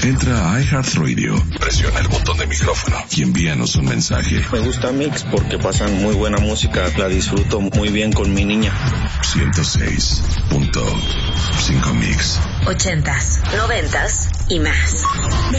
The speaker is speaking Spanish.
Entra a iHeartRadio, presiona el botón de micrófono y envíanos un mensaje. Me gusta Mix porque pasan muy buena música, la disfruto muy bien con mi niña. 106.5 Mix. 80s, 90s y más.